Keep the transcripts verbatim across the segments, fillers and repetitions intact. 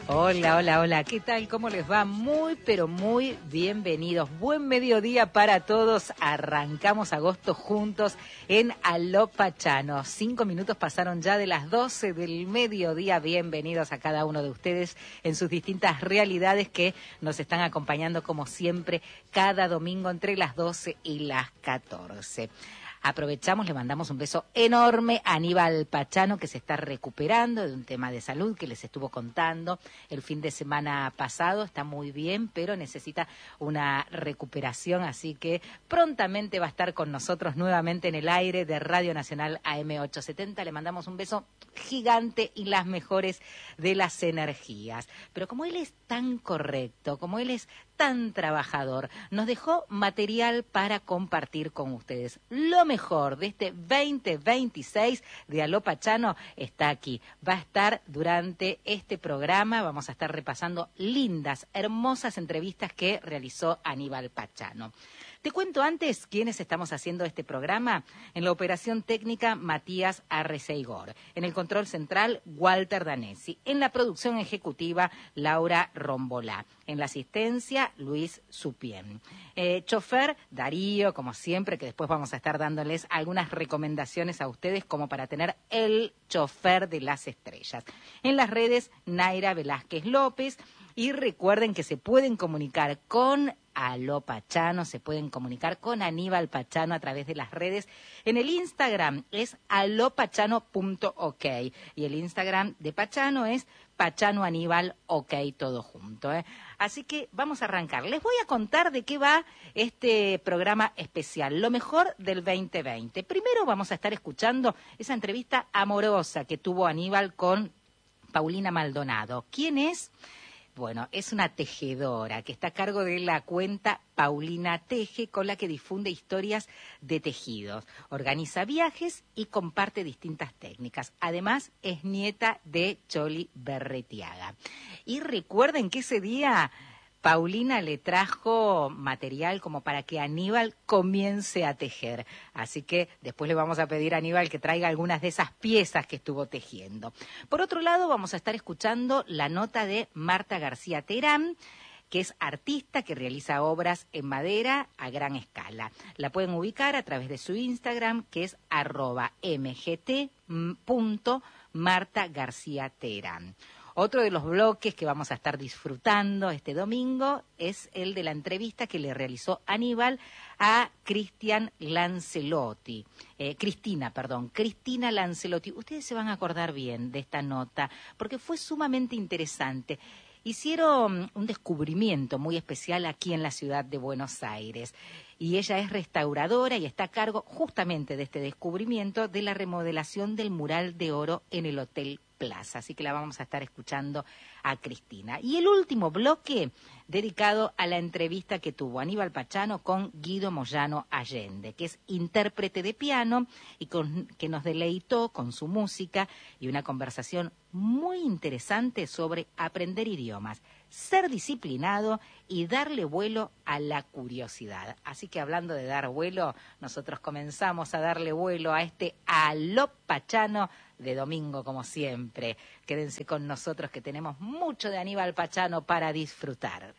Hola, hola, hola, ¿qué tal? ¿Cómo les va? Muy, pero muy bienvenidos. Buen mediodía para todos. Arrancamos agosto juntos en Aló Pachano. Cinco minutos pasaron ya de las doce del mediodía. Bienvenidos a cada uno de ustedes en sus distintas realidades que nos están acompañando como siempre cada domingo entre las doce y las catorce. Aprovechamos, le mandamos un beso enorme a Aníbal Pachano, que se está recuperando de un tema de salud que les estuvo contando el fin de semana pasado. Está muy bien, pero necesita una recuperación, así que prontamente va a estar con nosotros nuevamente en el aire de Radio Nacional A M ochocientos setenta. Le mandamos un beso gigante y las mejores de las energías. Pero como él es tan correcto, como él es tan trabajador, nos dejó material para compartir con ustedes. Lo mejor de este veinte veintiséis de Aló Pachano está aquí. Va a estar durante este programa, vamos a estar repasando lindas, hermosas entrevistas que realizó Aníbal Pachano. Te cuento antes quiénes estamos haciendo este programa. En la operación técnica, Matías Arreceigor. En el control central, Walter Danesi. En la producción ejecutiva, Laura Rombolá. En la asistencia, Luis Supien. Eh, chofer, Darío, como siempre, que después vamos a estar dándoles algunas recomendaciones a ustedes como para tener el chofer de las estrellas. En las redes, Naira Velázquez López. Y recuerden que se pueden comunicar con Aló Pachano, se pueden comunicar con Aníbal Pachano a través de las redes. En el Instagram es alopachano punto ok y el Instagram de Pachano es Pachano Aníbal OK, todo junto, ¿eh? Así que vamos a arrancar. Les voy a contar de qué va este programa especial, lo mejor del veinte veinte. Primero vamos a estar escuchando esa entrevista amorosa que tuvo Aníbal con Paulina Maldonado. ¿Quién es? Bueno, es una tejedora que está a cargo de la cuenta Paulina Teje, con la que difunde historias de tejidos, organiza viajes y comparte distintas técnicas. Además, es nieta de Choli Berretiaga. Y recuerden que ese día Paulina le trajo material como para que Aníbal comience a tejer. Así que después le vamos a pedir a Aníbal que traiga algunas de esas piezas que estuvo tejiendo. Por otro lado, vamos a estar escuchando la nota de Marta García Terán, que es artista que realiza obras en madera a gran escala. La pueden ubicar a través de su Instagram, que es arroba mgt punto marta garcía terán. Otro de los bloques que vamos a estar disfrutando este domingo es el de la entrevista que le realizó Aníbal a Cristian Lancelotti. Eh, Cristina, perdón, Cristina Lancelotti. Ustedes se van a acordar bien de esta nota porque fue sumamente interesante. Hicieron un descubrimiento muy especial aquí en la ciudad de Buenos Aires y ella es restauradora y está a cargo justamente de este descubrimiento de la remodelación del mural de oro en el Hotel Plaza. Así que la vamos a estar escuchando a Cristina. Y el último bloque dedicado a la entrevista que tuvo Aníbal Pachano con Guido Moyano Allende, que es intérprete de piano y con, que nos deleitó con su música y una conversación muy interesante sobre aprender idiomas, ser disciplinado y darle vuelo a la curiosidad. Así que hablando de dar vuelo, nosotros comenzamos a darle vuelo a este Aló Pachano de domingo, como siempre. Quédense con nosotros que tenemos mucho de Aníbal Pachano para disfrutar.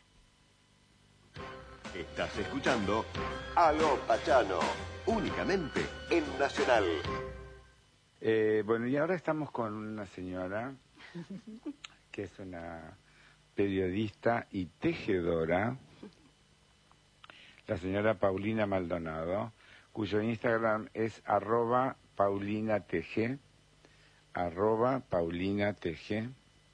Estás escuchando Aló Pachano, únicamente en Nacional. Eh, bueno, y ahora estamos con una señora que es una periodista y tejedora, la señora Paulina Maldonado, cuyo Instagram es arroba paulinateje, arroba paulinateje.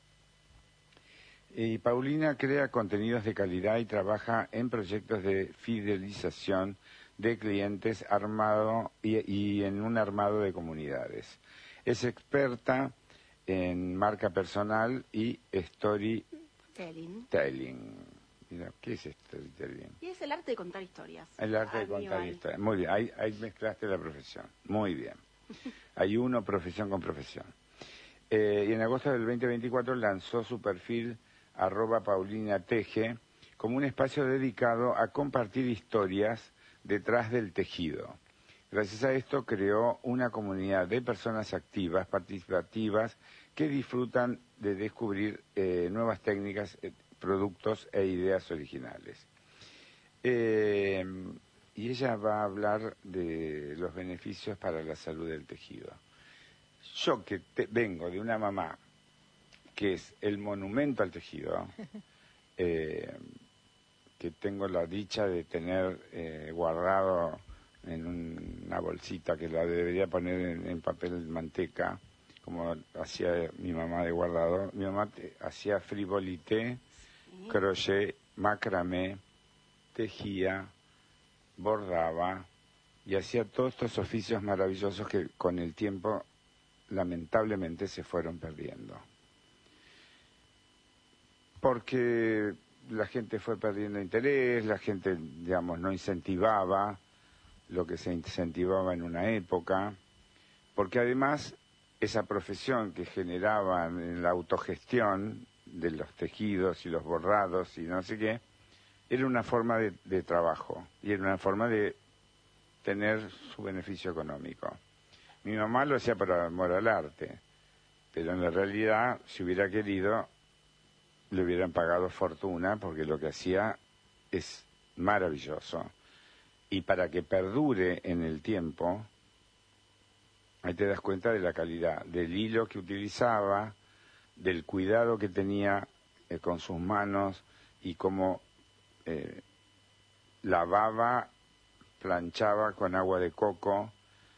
Y Paulina crea contenidos de calidad y trabaja en proyectos de fidelización de clientes armado y, y en un armado de comunidades. Es experta en marca personal y storytelling. Telling. Mira, ¿qué es storytelling? Y es el arte de contar historias. El arte de contar Aníbal. historias. Muy bien, ahí, ahí mezclaste la profesión. Muy bien. Hay uno, profesión con profesión. Eh, y en agosto del veinte veinticuatro lanzó su perfil arroba Paulina Teje como un espacio dedicado a compartir historias detrás del tejido. Gracias a esto creó una comunidad de personas activas, participativas, que disfrutan de descubrir eh, nuevas técnicas, eh, productos e ideas originales. Eh, y ella va a hablar de los beneficios para la salud del tejido. Yo que te, vengo de una mamá que es el monumento al tejido, eh, que tengo la dicha de tener eh, guardado en un, una bolsita que la debería poner en, en papel manteca, como hacía mi mamá de guardado. Mi mamá te, hacía frivolité, sí. crochet, macramé, tejía, bordaba y hacía todos estos oficios maravillosos que con el tiempo lamentablemente se fueron perdiendo. Porque la gente fue perdiendo interés, la gente, digamos, no incentivaba lo que se incentivaba en una época, porque además esa profesión que generaba en la autogestión de los tejidos y los bordados y no sé qué, era una forma de, de trabajo y era una forma de tener su beneficio económico. Mi mamá lo hacía por amor al arte, pero en la realidad, si hubiera querido, le hubieran pagado fortuna porque lo que hacía es maravilloso. Y para que perdure en el tiempo, ahí te das cuenta de la calidad, del hilo que utilizaba, del cuidado que tenía eh, con sus manos y cómo eh, lavaba, planchaba con agua de coco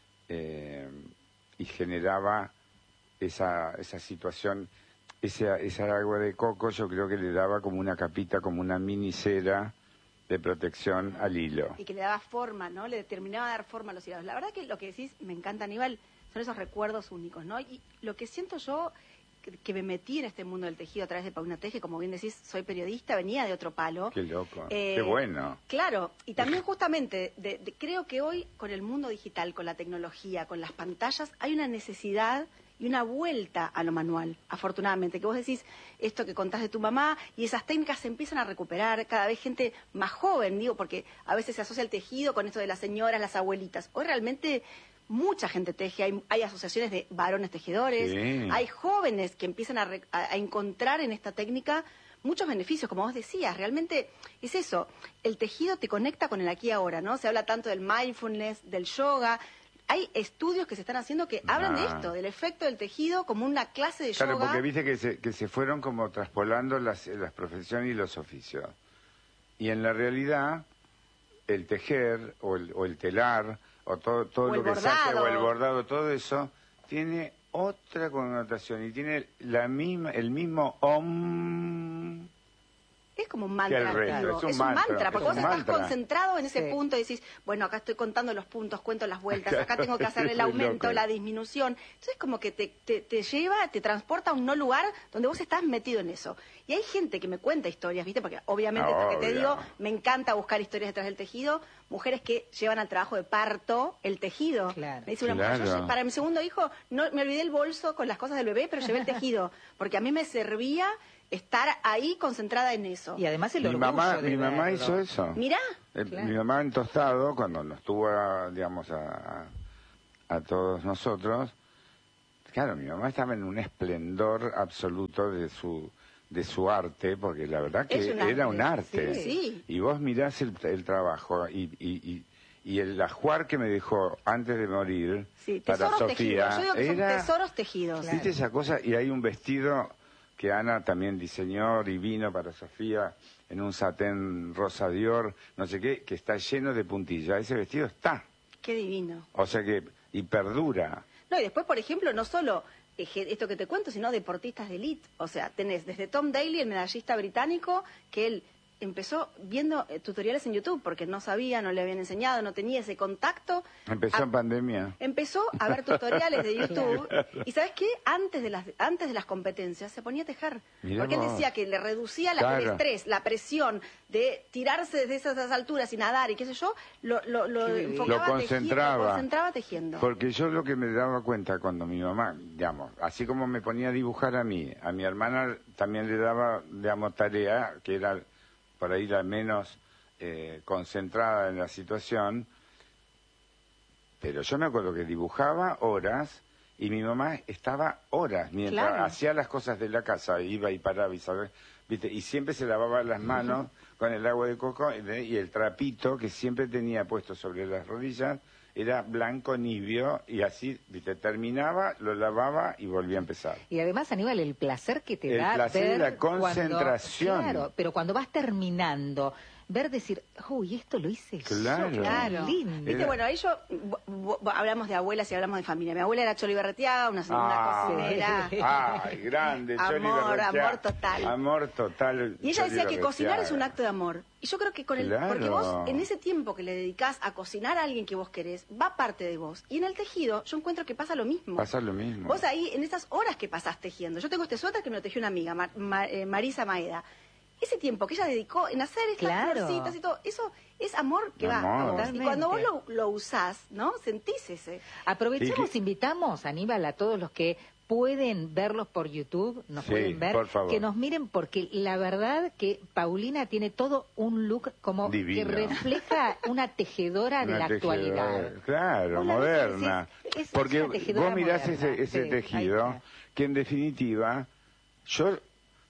eh, y generaba esa, esa situación. Esa, esa agua de coco yo creo que le daba como una capita, como una mini cera de protección al hilo. Y que le daba forma, ¿no? Le terminaba de dar forma a los hilos. La verdad que lo que decís me encanta, Aníbal, son esos recuerdos únicos, ¿no? Y lo que siento yo, que, que me metí en este mundo del tejido a través de Paulina Teje, como bien decís, soy periodista, venía de otro palo. Qué loco, eh, qué bueno. Claro, y también justamente, de, de, creo que hoy con el mundo digital, con la tecnología, con las pantallas, hay una necesidad y una vuelta a lo manual, afortunadamente, que vos decís esto que contás de tu mamá y esas técnicas se empiezan a recuperar, cada vez gente más joven, digo, porque a veces se asocia el tejido con esto de las señoras, las abuelitas. Hoy realmente mucha gente teje, hay, hay asociaciones de varones tejedores, sí. hay jóvenes que empiezan a, re, a, a encontrar en esta técnica muchos beneficios, como vos decías, realmente es eso, el tejido te conecta con el aquí y ahora, ¿no? Se habla tanto del mindfulness, del yoga. Hay estudios que se están haciendo que ah. hablan de esto, del efecto del tejido como una clase de claro, yoga. Claro, porque viste que se, que se fueron como traspolando las, las profesiones y los oficios. Y en la realidad, el tejer o el, o el telar o todo, todo o lo que bordado. se hace, o el bordado, todo eso, tiene otra connotación y tiene la misma, el mismo om... Es como un mantra activo, es un, es un mantra, mantra porque es vos un estás mantra. concentrado en ese sí. punto y decís, bueno, acá estoy contando los puntos, cuento las vueltas, acá tengo que hacer el aumento, loco. la disminución. Entonces como que te, te, te lleva, te transporta a un no lugar donde vos estás metido en eso. Y hay gente que me cuenta historias, ¿viste? Porque obviamente, ah, esto que te obvio. digo, me encanta buscar historias detrás del tejido, mujeres que llevan al trabajo de parto el tejido. Claro. Me dice una claro. mujer, yo, para mi segundo hijo, no me olvidé el bolso con las cosas del bebé, pero llevé el tejido, porque a mí me servía estar ahí concentrada en eso. Y además el mi orgullo mamá, de mi mamá verlo. hizo eso. Mirá. Eh, claro. Mi mamá en Tostado, cuando nos tuvo, a, digamos, a, a, a todos nosotros, claro, mi mamá estaba en un esplendor absoluto de su de su arte, porque la verdad que un era arte. un arte. Sí, sí. Y vos mirás el, el trabajo y, y, y, y el ajuar que me dejó antes de morir Sí, para tesoros Sofía tejidos. Yo digo que era... son tesoros tejidos. Claro. ¿Viste esa cosa? Y hay un vestido que Ana también diseñó divino para Sofía en un satén rosa Dior, no sé qué, que está lleno de puntillas. Ese vestido está. Qué divino. O sea que, y perdura. No, y después, por ejemplo, no solo eh, esto que te cuento, sino deportistas de elite. O sea, tenés desde Tom Daley, el medallista británico, que él empezó viendo eh, tutoriales en YouTube, porque no sabía, no le habían enseñado, no tenía ese contacto. Empezó a, en pandemia. Empezó a ver tutoriales de YouTube. Y ¿sabes qué? Antes de las antes de las competencias se ponía a tejer. Mirá porque él vos. decía que le reducía la, Claro. el estrés, la presión de tirarse desde esas, esas alturas y nadar y qué sé yo, lo, lo, lo Qué enfocaba Lo teji- concentraba. lo concentraba tejiendo. Porque yo lo que me daba cuenta cuando mi mamá, digamos, así como me ponía a dibujar a mí, a mi hermana también le daba, digamos, tarea, que era por ahí la menos eh, concentrada en la situación, pero yo me acuerdo que dibujaba horas Y mi mamá estaba horas mientras Claro. hacía las cosas de la casa, iba y paraba y sabía, ¿viste? Y siempre se lavaba las manos con el agua de coco ¿eh? Y el trapito que siempre tenía puesto sobre las rodillas era blanco nibio y así, ¿viste? Terminaba, lo lavaba y volvía a empezar. Y además, Aníbal, el placer que te El da placer y ver la concentración. Cuando, claro, pero cuando vas terminando, ver decir, uy, esto lo hice Claro. yo, Claro. lindo. Viste, bueno, ahí yo, bo- bo- hablamos de abuelas y hablamos de familia. Mi abuela era Choli Berretiaga, una, una cocinera. Ay, grande, Choli Amor, Berretiaga. amor total. Amor total. Y ella Choli decía que cocinar Berretiaga. es un acto de amor. Y yo creo que con el... Claro. Porque vos, en ese tiempo que le dedicás a cocinar a alguien que vos querés, va parte de vos. Y en el tejido, yo encuentro que pasa lo mismo. Pasa lo mismo. Vos ahí, en esas horas que pasás tejiendo. Yo tengo este suéter que me lo tejió una amiga, Ma- Ma- eh, Marisa Maeda. Ese tiempo que ella dedicó en hacer estas Claro. florcitas y todo, eso es amor que va Amor. a vos. Y Totalmente. cuando vos lo, lo usás, ¿no? Sentís ese. Aprovechamos, Y que- invitamos, Aníbal, a todos los que pueden verlos por YouTube, nos Sí, pueden ver, por favor. que nos miren, porque la verdad que Paulina tiene todo un look como Divino. que refleja una tejedora de Una la tejedora, actualidad. Claro, Vos la ves y moderna. decís, es Porque una tejedora vos mirás moderna, ese, ese sí, tejido, ahí está. que en definitiva, yo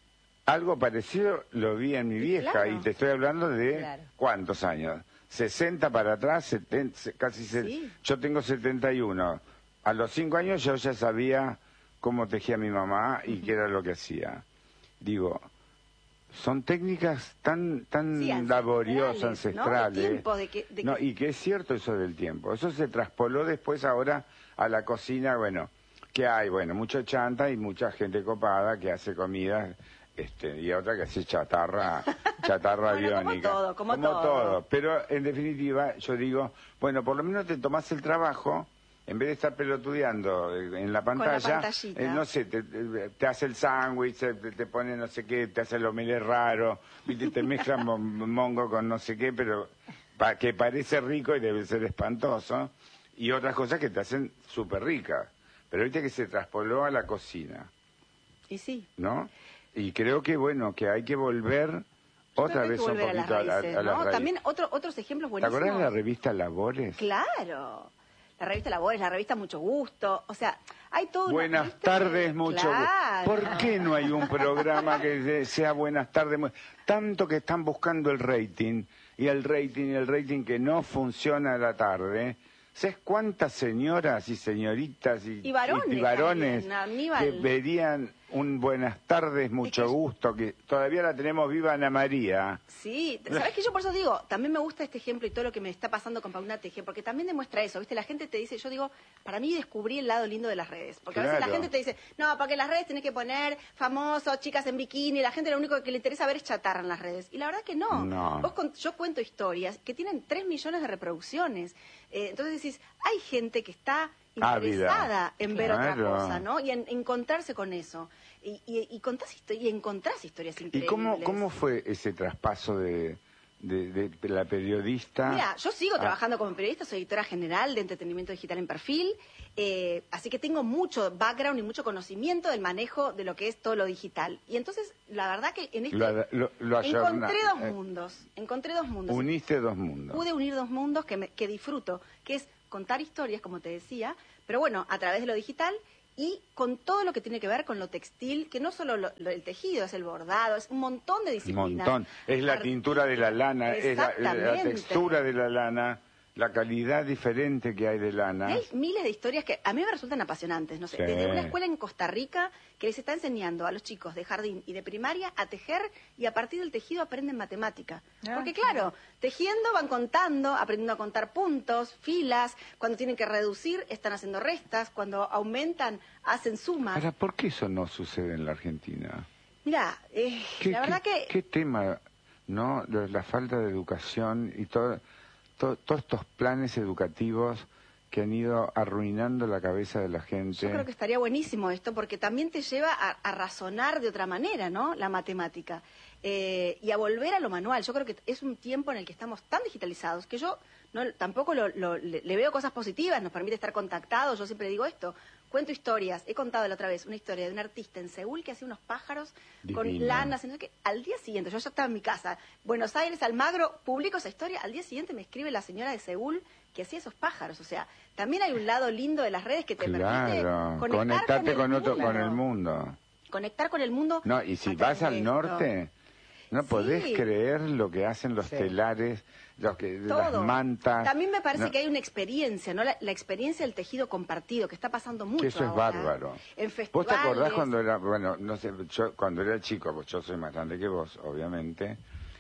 algo parecido lo vi en mi Y vieja, claro. y te estoy hablando de Claro. ¿cuántos años? sesenta para atrás, setenta, casi... se- Sí. Yo tengo setenta y uno. A los cinco años yo ya sabía cómo tejía mi mamá y qué era lo que hacía. Digo, son técnicas tan tan Sí, ancestrales, laboriosas, ¿no? De ancestrales. tiempo, de que- de No, que- y que es cierto eso del tiempo. Eso se traspoló después ahora a la cocina, bueno, que hay, bueno, mucho chanta y mucha gente copada que hace comidas, este, y otra que hace chatarra, chatarra Bueno, como aviónica. todo, como todo. Pero en definitiva, yo digo, bueno, por lo menos te tomás el trabajo, en vez de estar pelotudeando en la la pantalla, pantallita. eh, no sé, te, te- te hace el sándwich, te, te pone no sé qué, te hace el omelette raro, ¿viste? Te mezclan mo- mongo con no sé qué, pero pa- que parece rico y debe ser espantoso, y otras cosas que te hacen súper ricas. Pero viste que se traspoló a la cocina, Y sí. ¿no? Y creo que, bueno, que hay que volver Yo otra creo que hay vez que un volver a las poquito a, la, raíces, a las ¿no? raíces. También otro, otros ejemplos ¿Te buenísimos. acordás de la revista Labores? Claro. La revista Labores, la revista Mucho Gusto. O sea, hay todo una Buenas lista tardes, de- mucho Claro. gusto. ¿Por qué no hay un programa que se- sea buenas tardes? mu- Tanto que están buscando el rating, y el rating, y el rating que no funciona a la tarde. ¿Sabes cuántas señoras y señoritas y, Y varones y varones también, Aníbal. que verían un buenas tardes, mucho que- gusto, que todavía la tenemos viva Ana María? Sí, ¿sabes qué? Yo por eso digo, también me gusta este ejemplo y todo lo que me está pasando con Paulina Teje, porque también demuestra eso, ¿viste? La gente te dice, yo digo, para mí descubrí el lado lindo de las redes, porque a veces la Claro. gente te dice, no, porque en las redes tenés que poner famosos, chicas en bikini, la gente lo único que le interesa ver es chatarra en las redes, y la verdad que no. No. Vos con- yo cuento historias que tienen tres millones de reproducciones, eh, entonces decís, hay gente que está Ávida. interesada en ver otra Claro. cosa, ¿no? Y en encontrarse con eso. Y, y, y, contás histo- y encontrás historias ¿Y increíbles. cómo, cómo fue ese traspaso de, de, de la periodista? Mira, yo sigo Ah. trabajando como periodista, soy editora general de entretenimiento digital en Perfil, eh, así que tengo mucho background y mucho conocimiento del manejo de lo que es todo lo digital. Y entonces, la verdad que en este Lo, lo, lo ayorna- encontré dos eh, mundos, encontré dos mundos. Uniste dos mundos. Pude unir dos mundos que, me- que disfruto, que es contar historias, como te decía, pero bueno, a través de lo digital y con todo lo que tiene que ver con lo textil, que no solo lo- lo- el tejido, es el bordado, es un montón de Un disciplinas. montón. Es la Ar- tintura de la lana, es la, la Exactamente. textura de la lana, la calidad diferente que hay de lana. Hay miles de historias que a mí me resultan apasionantes, no sé, Sí. desde una escuela en Costa Rica que les está enseñando a los chicos de jardín y de primaria a tejer y a partir del tejido aprenden matemática. Ah, Porque claro, tejiendo van contando, aprendiendo a contar puntos, filas, cuando tienen que reducir están haciendo restas, cuando aumentan hacen sumas. Ahora, ¿por qué eso no sucede en la Argentina? Mira, eh, ¿Qué, la verdad qué- que... qué tema, no? La, la falta de educación y todo, todo- todos estos planes educativos que han ido arruinando la cabeza de la gente. Yo creo que estaría buenísimo esto porque también te lleva a, a razonar de otra manera, ¿no? La matemática. Eh, y a volver a lo manual. Yo creo que es un tiempo en el que estamos tan digitalizados que yo no, tampoco lo- lo- le, le veo cosas positivas, nos permite estar contactados. Yo siempre digo esto, cuento historias. He contado la otra vez una historia de un artista en Seúl que hacía unos pájaros Divino. con lanas. No sé qué. Al día siguiente, yo ya estaba en mi casa, Buenos Aires, Almagro, publico esa historia. Al día siguiente me escribe la señora de Seúl que hacía esos pájaros. O sea, también hay un lado lindo de las redes que te permite Claro, conectar conectarte con, con, el otro, mundo. con el mundo. Conectar con el mundo. No, y si a través vas al de esto. norte, no podés Sí. creer lo que hacen los Sí. telares, los que, Todo. las mantas. También me parece No, que hay una experiencia, ¿no? La, la experiencia del tejido compartido, que está pasando mucho que eso es ahora. bárbaro. En ¿Vos festivales. te acordás cuando era, bueno, no sé, yo cuando era chico, pues yo soy más grande que vos, obviamente,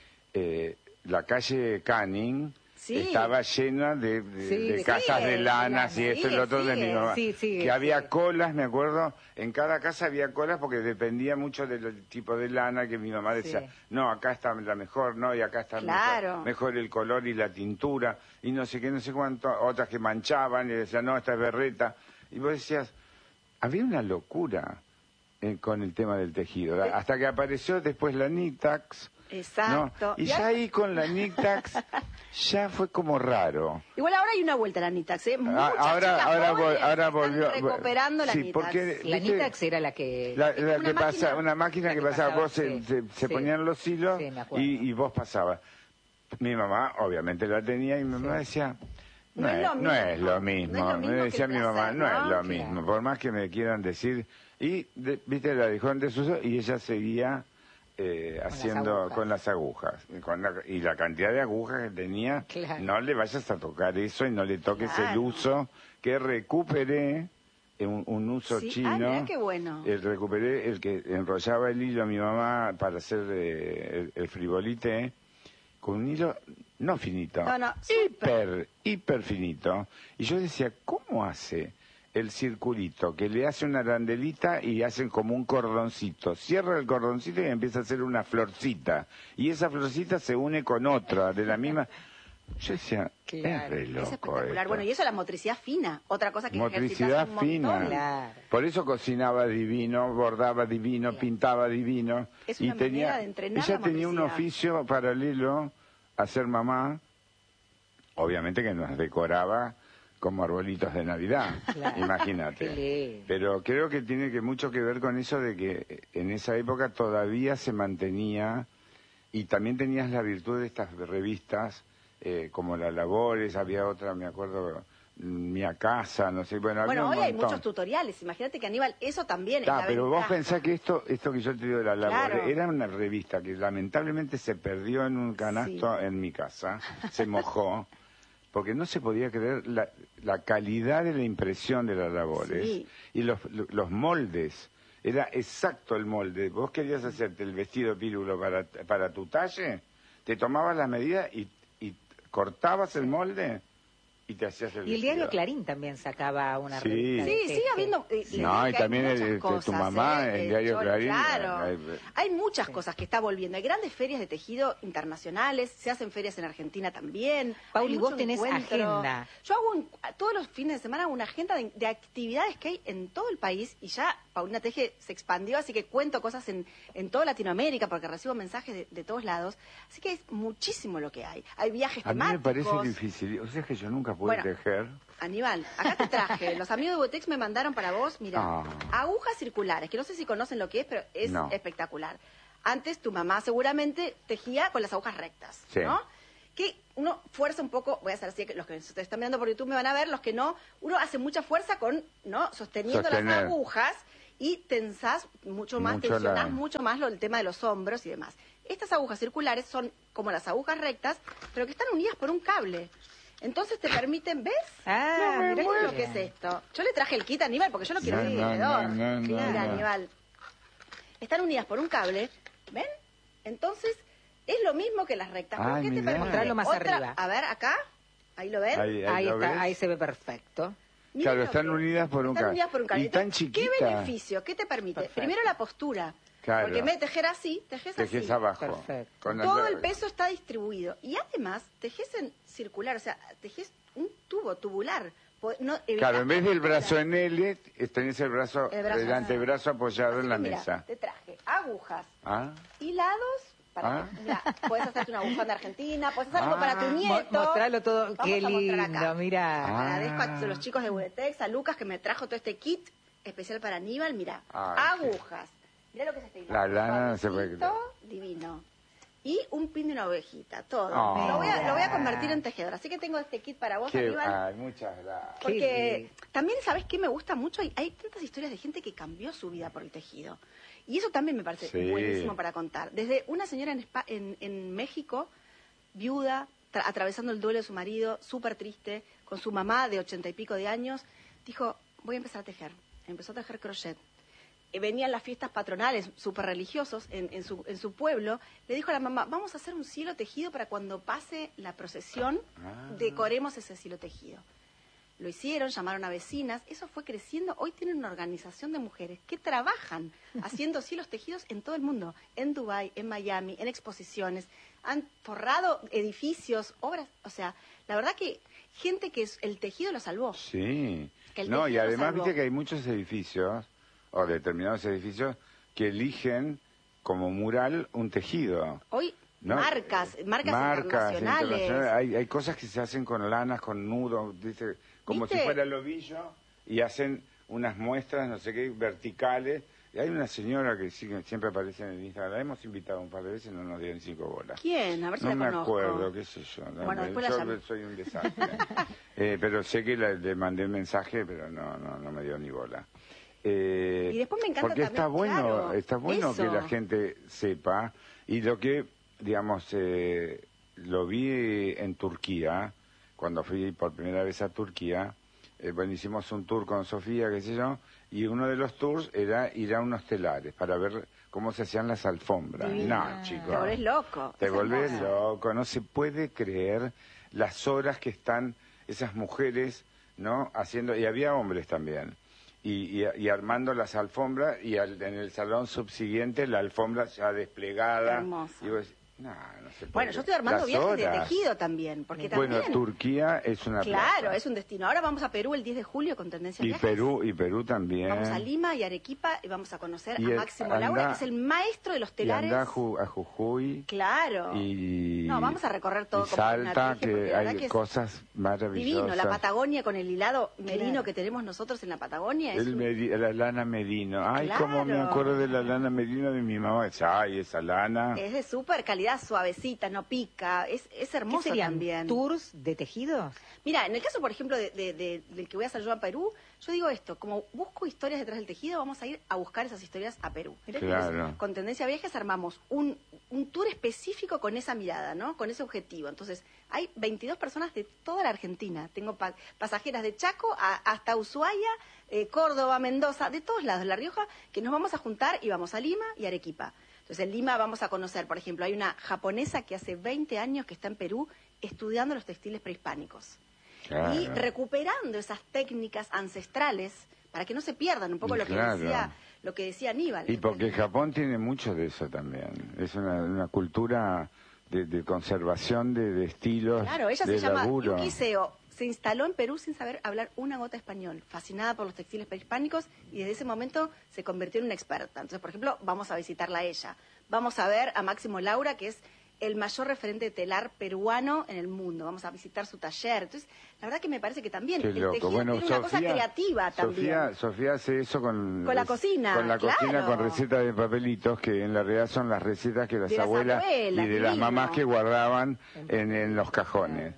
eh, la calle Canning Sí. estaba llena de, de- Sí, de de- casas sigue, de lanas sigue, y esto y lo otro de mi sigue. mamá. Sí, sigue, que había sigue. colas, me acuerdo, en cada casa había colas porque dependía mucho del tipo de lana que mi mamá decía, Sí. no, acá está la mejor, no, y acá está Claro. mejor, mejor el color y la tintura, y no sé qué, no sé cuánto, otras que manchaban y decían, no, esta es berreta. Y vos decías, había una locura eh, con el tema del tejido, Eh. hasta que apareció después la Nitax. Exacto. ¿no? Y Y ya hay- ahí con la Nitax ya fue como raro. Igual ahora hay una vuelta a la Nitax, ¿eh? Muchas Ah, ahora chicas ahora, vol- jóvenes ahora están volvió recuperando la sí, Nitax. porque La ¿viste? Nitax era la que... La, Es la una que pasa, máquina- una máquina la que que pasaba, pasaba, vos se, sí, se, se sí. ponían los hilos Sí, me acuerdo. y, y vos pasabas. Mi mamá, obviamente, la tenía y mi mamá decía, no, es, no es lo mismo. No es lo mismo Me que decía el mi mamá, placer, no, es ¿no? lo Claro. mismo, por más que me quieran decir. Y, de- viste, la dejó en desuso y ella seguía eh, las haciendo agujas. con las agujas. Con la- y la cantidad de agujas que tenía, Claro. no le vayas a tocar eso y no le toques el Claro. uso que recuperé. Un, un uso Sí. chino. Ah, mirá qué bueno. El recuperé el que enrollaba el hilo a mi mamá para hacer eh, el, el frivolite con un hilo no finito, No, no, hiper, hiper finito. Y yo decía, ¿cómo hace el circulito que le hace una arandelita y hacen como un cordoncito? Cierra el cordoncito y empieza a hacer una florcita. Y esa florcita se une con otra de la misma. Yo decía, Claro. es re Es loco espectacular. esto. Bueno, y eso es la motricidad fina. Otra cosa que Motricidad ejercitas un montón. fina. Claro. Por eso cocinaba divino, bordaba divino, Claro. pintaba divino. Es y una tenía, manera de entrenar ella la tenía un motricidad. oficio paralelo a ser mamá, obviamente que nos decoraba como arbolitos de Navidad, Claro. imagínate. Qué lindo. Pero creo que tiene que mucho que ver con eso de que en esa época todavía se mantenía y también tenías la virtud de estas revistas eh, como La Labores, había otra, me acuerdo, Mia Casa, no sé, bueno, había Bueno, un hoy hay montón. muchos tutoriales. Imagínate que, Aníbal, eso también es Ah, la pero vos ventaja. pensás que esto, esto que yo te digo de La Labores, Claro. era una revista que lamentablemente se perdió en un canasto Sí. en mi casa, se mojó, porque no se podía creer la, la calidad de la impresión de Las Labores Sí. y los, los moldes. Era exacto el molde. Vos querías hacerte el vestido pírulo para, para tu talle, te tomabas las medidas y, y cortabas el molde y te hacías el Y el vestido. diario Clarín también sacaba una Sí. revista. de Sí, teje. sigue habiendo. eh, le No, digo y que hay también el- muchas el- tu cosas, mamá, ¿eh? el Eh, diario yo- Clarín, Claro. hay- Hay muchas cosas que está volviendo. Hay grandes ferias de tejido internacionales, se hacen ferias en Argentina también. Pauli, Hay vos mucho tenés encuentro. agenda. Yo hago un- todos los fines de semana una agenda de, de actividades que hay en todo el país y ya Paulina Teje se expandió, así que cuento cosas en, en toda Latinoamérica porque recibo mensajes de, de todos lados. Así que es muchísimo lo que hay. Hay viajes A mí me temáticos. parece difícil. O sea, es que yo nunca pude Bueno, tejer. Aníbal, acá te traje. Los amigos de Botex me mandaron para vos, mira, Ah. agujas circulares, que no sé si conocen lo que es, pero es No. espectacular. Antes tu mamá seguramente tejía con las agujas rectas, Sí. ¿no? Que uno fuerza un poco, voy a hacer así, que los que se están mirando por YouTube me van a ver, los que no, uno hace mucha fuerza con, ¿no? Sosteniendo Sostener. las agujas y tensás mucho más, Mucho tensionás la- mucho más lo, el tema de los hombros y demás. Estas agujas circulares son como las agujas rectas, pero que están unidas por un cable. Entonces te permiten, ¿ves? Ah, No me mirá muero qué qué es bien. esto. Yo le traje el kit a Aníbal porque yo no quiero No, ser no, vendedor. no, no, no, Mira, no. Aníbal. Están unidas por un cable, ¿ven? Entonces es lo mismo que las rectas. ¿Por Ay, qué te mirá. permite? Mostralo más Otra- arriba. A ver, acá. Ahí lo ven. Ahí, Ahí lo está, ves. ahí se ve perfecto. Miren Claro, lo están que- unidas por un están cable. unidas por un cable. Y tan Entonces, ¿qué chiquita. beneficio? ¿Qué te permite? Perfecto. Primero la postura. Claro. Porque en vez de tejer así, tejes así. Tejes abajo. Perfecto. Con Todo el peso está distribuido. Y además, tejes en circular, o sea, tejes un tubo tubular. Po- No, Claro, en vez del evitas brazo en L, tenés el brazo, El brazo el así. antebrazo apoyado Así en la que, mira, mesa. te traje agujas, ¿Ah? hilados, para Ah. que, mira, puedes hacerte una bufanda argentina, puedes hacer algo Ah. para tu Mo- nieto. mostralo todo. Vamos Qué a mostrar lindo, acá. mira. Ah. Agradezco a los chicos de Budetex, a Lucas que me trajo todo este kit especial para Aníbal, mira, Ay, agujas. Mira lo que es este hilo. La lana se puede Suavecito, creer. divino. Y un pin de una ovejita, todo. Oh. Lo, voy a, lo voy a convertir en tejedor. Así que tengo este kit para vos, Qué- Aníbal. ay, muchas gracias. Porque también, ¿sabes qué me gusta mucho? Hay, hay tantas historias de gente que cambió su vida por el tejido. Y eso también me parece Sí. buenísimo para contar. Desde una señora en, Espa- en, en México, viuda, tra- atravesando el duelo de su marido, súper triste, con su mamá de ochenta y pico de años, dijo, voy a empezar a tejer. Empezó a tejer crochet. Eh, Venían las fiestas patronales súper religiosos en, en, su, en su pueblo, le dijo a la mamá, vamos a hacer un cielo tejido para cuando pase la procesión, Ah. decoremos ese cielo tejido. Lo hicieron, llamaron a vecinas, eso fue creciendo. Hoy tienen una organización de mujeres que trabajan haciendo cielos tejidos en todo el mundo, en Dubái, en Miami, en exposiciones, han forrado edificios, obras, o sea, la verdad que gente que es, el tejido lo salvó. Sí. Que el No, y tejido además salvó. viste que hay muchos edificios, o determinados edificios, que eligen como mural un tejido. Hoy ¿no? marcas, marcas, Marcas internacionales. Hay, hay cosas que se hacen con lanas, con nudos, ¿viste? Como ¿Viste? si fuera el ovillo, y hacen unas muestras, no sé qué, verticales. Y hay una señora que sí, que siempre aparece en el Instagram, la hemos invitado un par de veces y no nos dio ni cinco bolas. ¿Quién? A ver si No la me conozco. acuerdo, qué sé yo. No, Bueno, me- después la yo llamo. soy un desastre. Eh, pero sé que la- le mandé un mensaje, pero no, no, no me dio ni bola. Eh, Y después me encanta porque está también, bueno, claro, está bueno eso. que la gente sepa. Y lo que, digamos, eh, lo vi en Turquía, cuando fui por primera vez a Turquía. Eh, bueno, hicimos un tour con Sofía, qué sé yo, y uno de los tours era ir a unos telares para ver cómo se hacían las alfombras. Divina. No, chicos. Te volvés loco. Te es volvés hermoso. loco, no se puede creer las horas que están esas mujeres, ¿no? Haciendo, y había hombres también, y, y, y armando las alfombras, y al- en el salón subsiguiente la alfombra ya desplegada. Hermoso. Y vos decís, no, no se puede. Bueno, yo estoy armando Las viajes de horas. tejido también, porque Bueno, también... Turquía es una Claro, plaza. es un destino. Ahora vamos a Perú el diez de julio con Tendencia Y Viajes. Perú, y Perú también. Vamos a Lima y Arequipa y vamos a conocer Y a el- Máximo anda- Laura, que es el maestro de los Y telares. anda a, Ju- a Jujuy. Claro. Y, No, vamos a recorrer todo y como Salta, una porque que la verdad hay que es cosas maravillosas. divino. La Patagonia con el hilado merino Claro. que tenemos nosotros en la Patagonia. Es El un- meri- la lana merino. Ay, Claro. cómo me acuerdo de la lana merino de mi mamá. Ay, esa lana. Es de súper calidad, suavecita, no pica. Es, es ¿Qué hermoso serían? también. ¿Tours de tejidos? Mira, en el caso, por ejemplo, de, de- de- del que voy a hacer yo a Perú, yo digo esto, como busco historias detrás del tejido, vamos a ir a buscar esas historias a Perú. Claro. Entonces, con Tendencia Viajes armamos un, un tour específico con esa mirada, ¿no? Con ese objetivo. Entonces, hay veintidós personas de toda la Argentina. Tengo pa- pasajeras de Chaco a- hasta Ushuaia, eh, Córdoba, Mendoza, de todos lados, La Rioja, que nos vamos a juntar y vamos a Lima y Arequipa. Entonces, en Lima vamos a conocer, por ejemplo, hay una japonesa que hace veinte años que está en Perú estudiando los textiles prehispánicos. Claro. Y recuperando esas técnicas ancestrales para que no se pierdan un poco Y lo que claro. decía lo que decía Aníbal. Y porque Japón tiene mucho de eso también. Es una, una cultura de, de conservación de, de estilos, Claro, ella de se llama laburo. Yuki Seo. Se instaló en Perú sin saber hablar una gota español, fascinada por los textiles prehispánicos y desde ese momento se convirtió en una experta. Entonces, por ejemplo, vamos a visitarla a ella. Vamos a ver a Máximo Laura, que es el mayor referente de telar peruano en el mundo. Vamos a visitar su taller. Entonces, la verdad que me parece que también Qué el loco. tejido Bueno, tiene una cosa Sofía- creativa también. Sofía, Sofía hace eso con, Con la cocina, con la cocina, claro. con recetas de papelitos, que en la realidad son las recetas que las De las abuelas abuelas, y de las divino. mamás que guardaban en, en los cajones.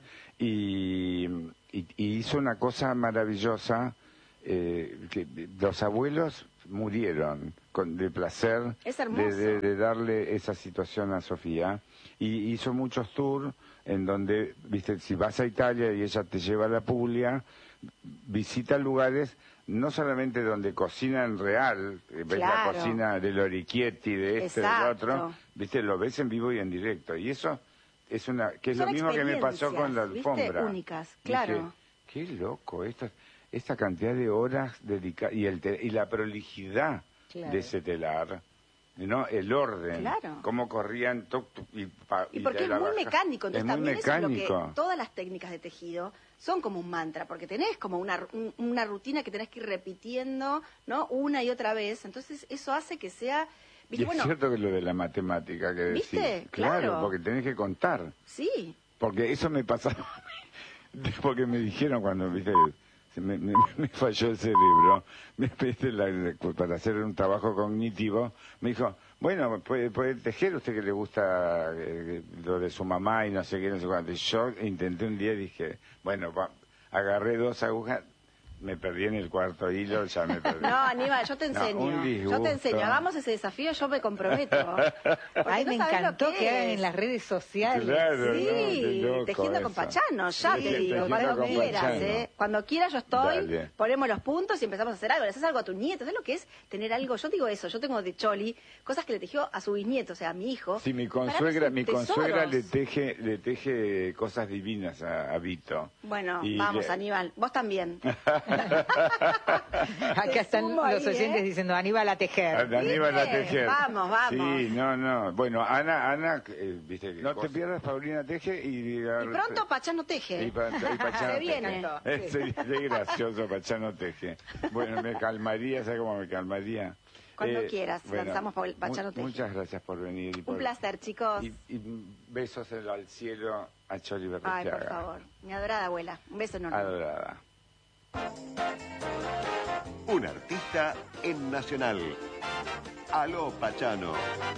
Y, y- y hizo una cosa maravillosa, eh, que los abuelos murieron con, de placer Es hermoso. de, de- de darle esa situación a Sofía. Y hizo muchos tours en donde, viste, si vas a Italia y ella te lleva a la Puglia, visita lugares no solamente donde cocinan real, eh, ves Claro. la cocina del Orichietti, de este, del Exacto. otro, viste, lo ves en vivo y en directo. Y eso es una, que es Son lo mismo que me pasó con la experiencias, ¿viste? alfombra. Únicas, claro. Dije, qué loco, esto, esta cantidad de horas dedicadas, y, el te- y la prolijidad Claro. de ese telar. ¿No? El orden, Claro. cómo corrían tuc, tuc, y, pa- Y porque de es la muy baja. mecánico, Es entonces muy también eso es lo mecánico. que todas las técnicas de tejido son como un mantra, porque tenés como una, un- una rutina que tenés que ir repitiendo, ¿no? Una y otra vez, entonces eso hace que sea, Y ¿viste? es Bueno, cierto que lo de la matemática que decís. ¿Viste? Claro, Claro. porque tenés que contar. sí, Porque eso me pasaba a mí. Porque me dijeron cuando, viste, se me, me, me falló el cerebro, me pedí la, la, para hacer un trabajo cognitivo, me dijo, bueno, puede, puede tejer, usted que le gusta eh, lo de su mamá y no sé qué, no sé cuánto. Y yo intenté un día y dije, bueno, va, agarré dos agujas, me perdí en el cuarto hilo, ya me perdí. No, Aníbal, yo te enseño. No, yo te enseño. Hagamos ese desafío, yo me comprometo. Ay, no me sabés encantó lo que, que hagan es. en las redes sociales. Claro, Sí, no, qué loco tejiendo eso. con Pachano, ya Sí, te digo, tejiendo cuando con quieras, Pachano. ¿eh? Cuando quieras yo estoy, Dale. ponemos los puntos y empezamos a hacer algo. Le haces algo a tu nieto, ¿sabes lo que es tener algo? Yo digo eso, yo tengo de Choli, cosas que le tejió a su bisnieto, o sea, a mi hijo. Sí, mi Para mí consuegra, son mi tesoros. consuegra le teje, le teje cosas divinas a, a Vito. Bueno, Y vamos, le- Aníbal, vos también. Acá están sumo los ahí, oyentes ¿eh? diciendo Aníbal a tejer. A Aníbal a ¿Viste? tejer. Vamos, vamos. Sí, no, no. Bueno, Ana, Ana, eh, viste que no te pierdas, Paulina teje y... Y pronto Pachano teje. Y, pa- y Pachano Se viene. teje. Es, es gracioso, Pachano teje. Bueno, me calmaría, ¿sabes cómo me calmaría? Cuando quieras, lanzamos Paul- Pachano mu- teje. Muchas gracias por venir. Y por- Un placer, chicos. Y, y besos al al cielo a Choli Ay, Berreciaga. por favor. Mi adorada abuela. Un beso enorme. Adorada. Un artista en Nacional. Aló Pachano.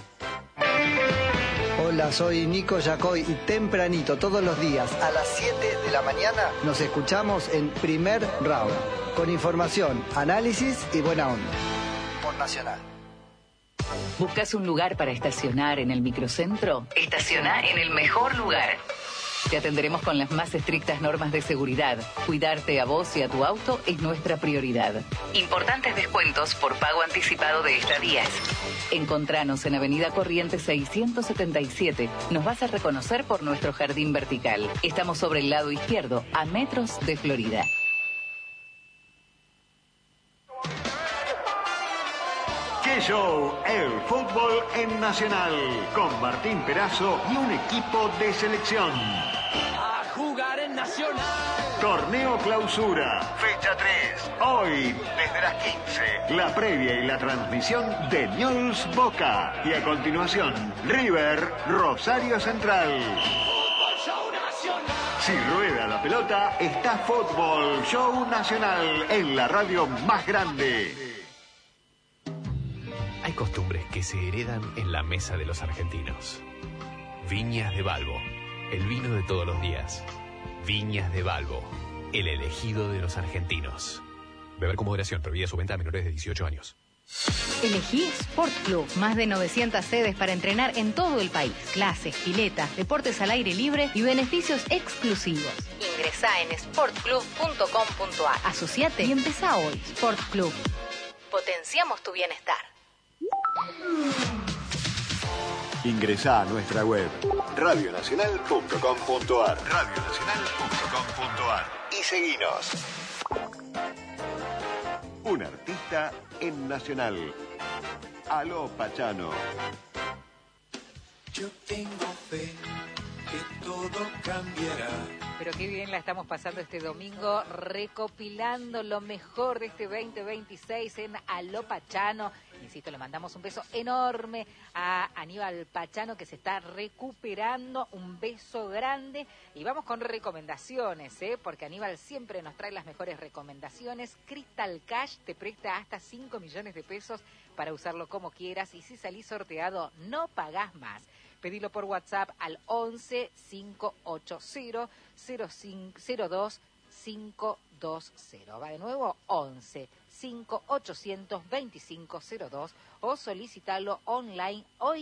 Hola, soy Nico Yacoy y tempranito todos los días a las siete de la mañana nos escuchamos en Primer Round con información, análisis y buena onda. Por Nacional. ¿Buscas un lugar para estacionar en el microcentro? Estaciona en el mejor lugar. Te atenderemos con las más estrictas normas de seguridad. Cuidarte a vos y a tu auto es nuestra prioridad. Importantes descuentos por pago anticipado de estadías. Encontranos en Avenida Corrientes seiscientos setenta y siete. Nos vas a reconocer por nuestro jardín vertical. Estamos sobre el lado izquierdo, a metros de Florida. ¡Qué show! El fútbol en Nacional, con Martín Perazo y un equipo de selección. A jugar en Nacional. Torneo Clausura, fecha tres. Hoy, desde las quince, la previa y la transmisión de Newell's Boca. Y a continuación, River Rosario Central. Fútbol Show Nacional. Si rueda la pelota, está Fútbol Show Nacional en la radio más grande. Hay costumbres que se heredan en la mesa de los argentinos. Viñas de Balbo, el vino de todos los días. Viñas de Balbo, el elegido de los argentinos. Beber con moderación, prohibida su venta a menores de dieciocho años. Elegí Sport Club. Más de novecientas sedes para entrenar en todo el país. Clases, piletas, deportes al aire libre y beneficios exclusivos. Ingresá en sport club punto com punto a r. Asociate y empezá hoy. Sport Club. Potenciamos tu bienestar. Ingresá a nuestra web radio nacional punto com punto a r radio nacional punto com punto a r y seguinos. Un artista en Nacional. Aló Pachano. Yo tengo fe que todo cambiará. Pero qué bien la estamos pasando este domingo, recopilando lo mejor de este veinte veintiséis en Aló Pachano. Insisto, le mandamos un beso enorme a Aníbal Pachano, que se está recuperando. Un beso grande. Y vamos con recomendaciones, ¿eh? Porque Aníbal siempre nos trae las mejores recomendaciones. Crystal Cash te presta hasta cinco millones de pesos para usarlo como quieras. Y si salís sorteado, no pagás más. Pedilo por WhatsApp al once cinco ocho cero cero cinco cero dos cinco dos cero. Va de nuevo, once cinco ochocientos veinticinco cero dos, o solicitalo online hoy.